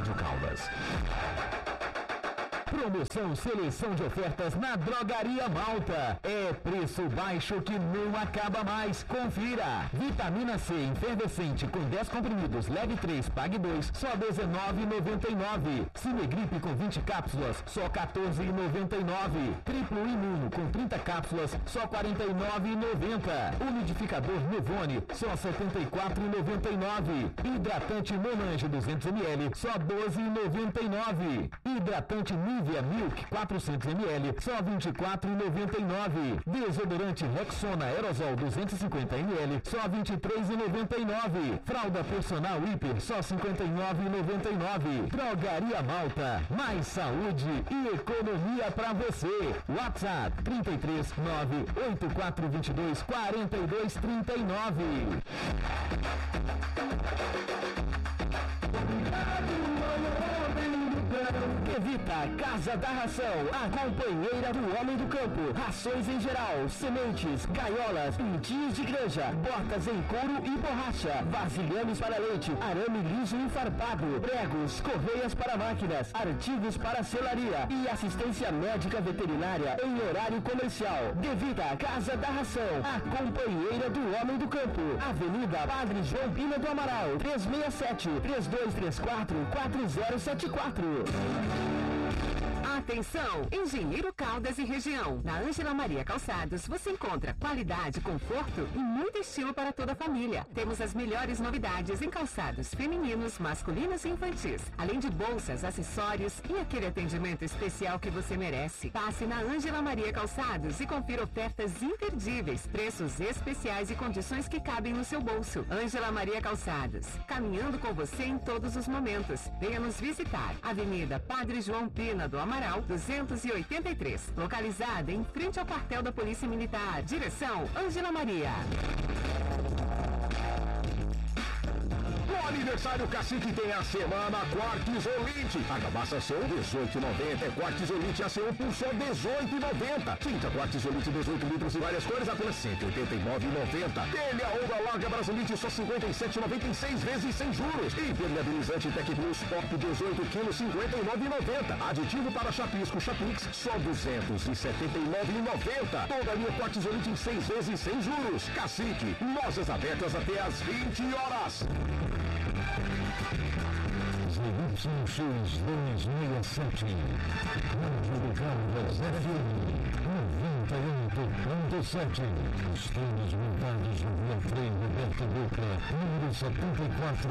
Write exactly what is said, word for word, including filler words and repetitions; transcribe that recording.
Rádio Caldas. Promoção Seleção de Ofertas na Drogaria Malta. É preço baixo que não acaba mais. Confira. Vitamina C efervescente com dez comprimidos, leve três, pague dois, só dezenove reais e noventa e nove centavos. Cinegripe com vinte cápsulas, só quatorze reais e noventa e nove centavos. Triplo Imuno com trinta cápsulas, só quarenta e nove reais e noventa centavos. Umidificador Nevone, só setenta e quatro reais e noventa e nove centavos. Hidratante Monange duzentos mililitros, só doze reais e noventa e nove centavos. Hidratante Nivea Milk quatrocentos mililitros, só vinte e quatro reais e noventa e nove centavos. Desodorante Rexona Aerosol duzentos e cinquenta mililitros, só vinte e três reais e noventa e nove centavos. Fralda Personal Hiper, só cinquenta e nove reais e noventa e nove centavos. Drogaria Malta, mais saúde e economia pra você. WhatsApp trinta e três, nove oito quatro dois dois, quatro dois três nove. Evita Casa da Ração, a companheira do homem do campo. Rações em geral, sementes, gaiolas, pintinhos de granja, botas em couro e borracha, vasilhames para leite, arame liso e farpado, pregos, correias para máquinas, artigos para selaria e assistência médica veterinária em horário comercial. Devida Casa da Ração, a companheira do homem do campo. Avenida Padre João Pina do Amaral, trezentos e sessenta e sete, três dois três quatro, quatro zero sete quatro. Atenção, Engenheiro Caldas e região. Na Ângela Maria Calçados você encontra qualidade, conforto e muito estilo para toda a família. Temos as melhores novidades em calçados femininos, masculinos e infantis, além de bolsas, acessórios e aquele atendimento especial que você merece. Passe na Ângela Maria Calçados e confira ofertas imperdíveis, preços especiais e condições que cabem no seu bolso. Ângela Maria Calçados, caminhando com você em todos os momentos. Venha nos visitar. Avenida Padre João Pina do Amaral, duzentos e oitenta e três, localizada em frente ao quartel da Polícia Militar. Direção Ângela Maria. No aniversário Cacique tem a semana Quartzolite. Argamassa-seu dezoito e noventa. É Quartzolite A C um por só dezoito e noventa. Tinta Quartzolite dezoito litros e várias cores apenas cento e oitenta e nove e noventa. Telha Onda Larga Brasilite só cinquenta e sete e noventa e seis vezes sem juros. Impermeabilizante Tec Plus Pop dezoito quilos cinquenta e nove e noventa. Aditivo para chapisco Chapix só duzentos e setenta e nove e noventa. Toda a linha Quartzolite em seis vezes sem juros. Cacique, lojas abertas até às vinte horas. Z Y X duzentos e sessenta e sete, Rádio do Caldas F M noventa e oito ponto sete. Estamos montados no Via três Roberto Dutra, número setenta e quatro.